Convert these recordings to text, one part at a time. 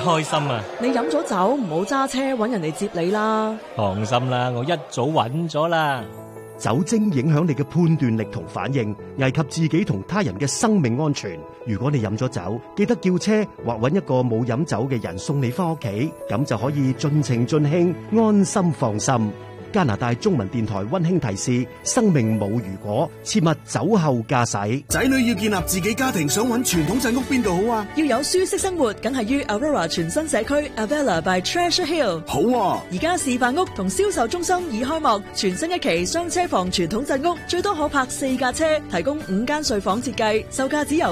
開心啊！ 你飲咗酒唔好揸車揾人嚟接你啦。 放心啦，我一早揾咗啦。 酒精影響你嘅判斷力同反應，危及自己同他人嘅生命安全。如果你飲咗酒，記得叫車或揾一個冇飲酒嘅人送你返屋企，咁就可以盡情盡興，安心放心。加拿大中文電台溫馨提示：生命冇如果，切勿酒後駕駛。 仔女要建立自己家庭，想揾傳統鎮屋邊度好啊？ 要有舒適生活，梗係於 Aurora 全新社區 Avella by Treasure Hill。 好啊！ 而家示範屋同銷售中心已開幕，全新一期雙車房傳統鎮屋，最多可泊4架車，提供5間睡房設計，售價只由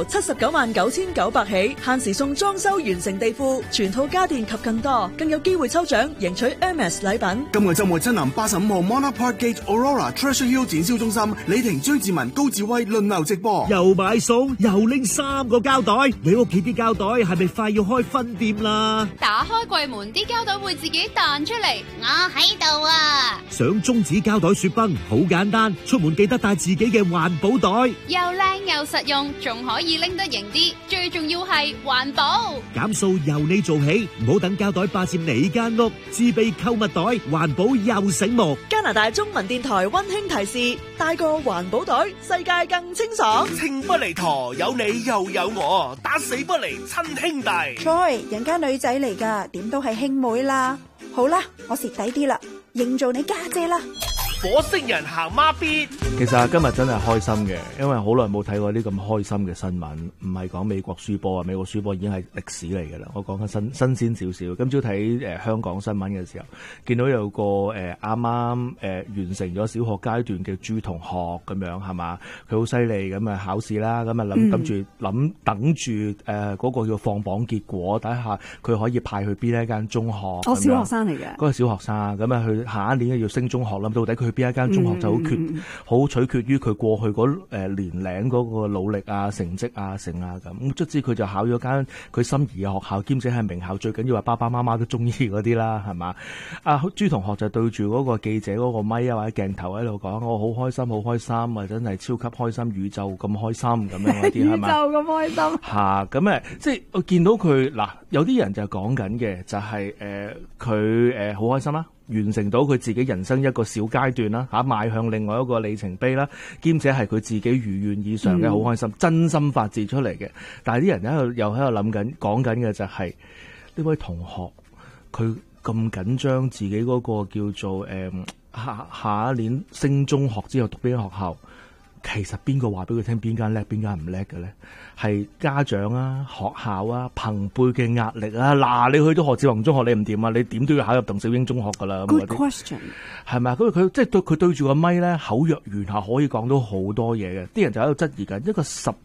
799900起，限時送裝修完成地庫、全套家電及更多，更有機會抽獎贏取 MS 禮品。 今個週末親臨85號 Monarch Park Gate Aurora Treasure Hill 展銷中心，李婷、張志文、高志威輪流直播。 又買餸，又拎3個膠袋，你屋企啲膠袋係咪快要開分店啦？ 打開櫃門，啲膠袋會自己彈出嚟，我喺度啊！ 想終止膠袋雪崩，好簡單，出門記得帶自己嘅環保袋， 又靚又實用，仲可以拎得型啲，最重要係環保。 減數由你做起，唔好等膠袋霸佔你間屋，自備購物袋，環保又醒目。 加拿大中文電台溫馨提示：帶個環保袋，世界更清爽。 情不離陀，有你又有我，打死不離親兄弟。 Joy，人家女仔嚟噶，點都係兄妹啦。好啦，我蝕底啲啦，認做你家姐啦。 火星人行孖咇。 其實今日真係開心嘅，因為好耐冇睇過啲咁開心嘅新聞。唔係講美國輸波啊，美國輸波已經係歷史嚟㗎啦。我講緊新鮮少少。今朝睇香港新聞嘅時候，見到有個啱啱完成咗小學階段嘅朱同學咁樣係嘛？佢好犀利咁啊考試啦，咁啊等住嗰個叫放榜結果，睇下佢可以派去邊一間中學。 小學生嚟嘅。嗰個小學生咁啊，佢下一年要升中學啦。到底佢去邊一間中學就好取決於佢過去嗰年齡嗰個努力啊、成績啊、成啊咁。卒之佢就考咗間佢心儀嘅學校，兼且係名校，最緊要係爸爸媽媽都中意嗰啲啦，係嘛？朱同學就對住嗰個記者嗰個咪啊或者鏡頭喺度講：我好開心，好開心啊！真係超級開心，宇宙咁開心咁樣嗰啲係嘛？ 宇宙咁開心嚇咁即係我見到佢嗱，有啲人就講緊嘅就係佢好開心啦。完成到佢自己人生一個小階段啦，邁向另外一個里程碑啦，兼且係佢自己如願以償嘅，好開心，真心發自出嚟嘅。但係啲人又喺度諗緊講緊嘅就係呢位同學，佢咁緊張自己嗰個叫做下一年升中學之後讀邊間學校。其實邊個話俾佢聽邊間叻邊間唔叻嘅咧？係家長啊、學校啊、朋輩嘅壓力啊。嗱，你去到何志宏中學你唔掂啊，你點都要考入鄧小英中學噶啦。 Good question， 係咪啊？咁佢即係佢對住個咪咧，口若懸河，可以講到好多嘢嘅。啲人就喺度質疑緊一個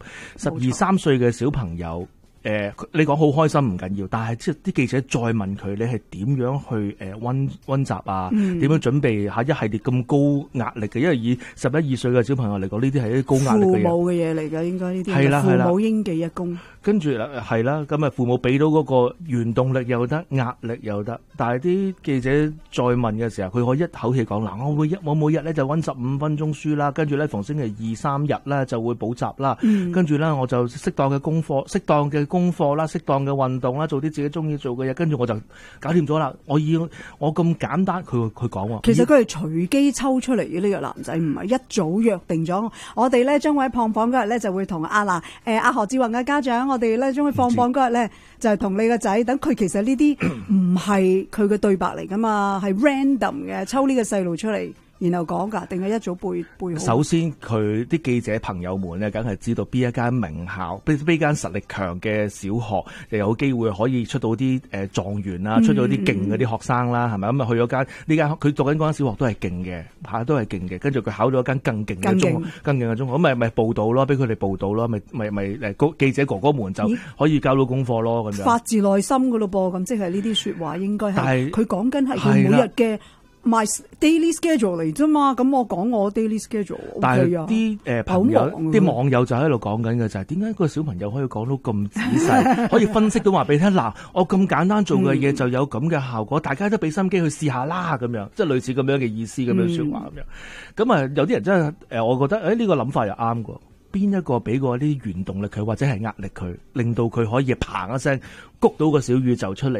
12、13歲嘅小朋友。你講好開心唔緊要，但係即係啲記者再問佢，你係點樣去溫習啊？點樣準備下一系列咁高壓力嘅？因為以11、12歲嘅小朋友嚟講，呢啲係一啲高壓力嘅嘢。 父母嘅嘢嚟㗎，應該呢啲係啦， 父母應記一功。 跟住係啦，咁啊父母俾到嗰個原動力又得，壓力又得。但係啲記者再問嘅時候，佢可以一口氣講嗱，我每日咧就溫15分鐘書啦，跟住咧逢星期2、3日咧就會補習啦，跟住咧我就適當嘅功課啦，適當嘅運動啦，做啲自己中意做嘅嘢，跟住我就搞掂咗啦。我咁簡單，佢講喎。 其實佢係隨機抽出嚟嘅呢個男仔，唔係一早約定咗。我哋咧將會喺放榜嗰日咧就會同阿何志宏嘅家長，我哋咧將會放榜嗰日咧就係同你個仔。等佢其實呢啲唔係佢嘅對白嚟噶嘛，係 random 嘅，抽呢個細路出嚟。然後講㗎，定係一早背好？ 首先，佢啲記者朋友們咧，梗係知道邊一間名校，邊間實力強嘅小學，就有機會可以出到啲狀元啦，出到啲勁嗰啲學生啦，係咪？咁啊去咗間呢間，佢讀緊嗰間小學都係勁嘅，都係勁嘅。跟住佢考咗一間更勁嘅中學，更勁嘅中學，咁咪報到咯，俾佢哋報到咯，咪記者哥哥們就可以交到功課咯，咁樣。 發自內心㗎咯噃，咁即係呢啲説話應該係佢講緊係佢每日嘅。My daily schedule 嚟啫嘛，咁我講我 daily schedule。但係啲朋友、啲網友就喺度講緊嘅就係點解個小朋友可以講到咁仔細，可以分析到話俾你聽嗱，我咁簡單做嘅嘢就有咁嘅效果，大家都俾心機去試下啦，咁樣即係類似咁樣嘅意思咁樣説話咁樣。咁啊有啲人真係我覺得呢個諗法又啱㗎。邊一個俾過啲原動力佢，或者係壓力佢，令到佢可以嘭一聲谷到個小宇宙出嚟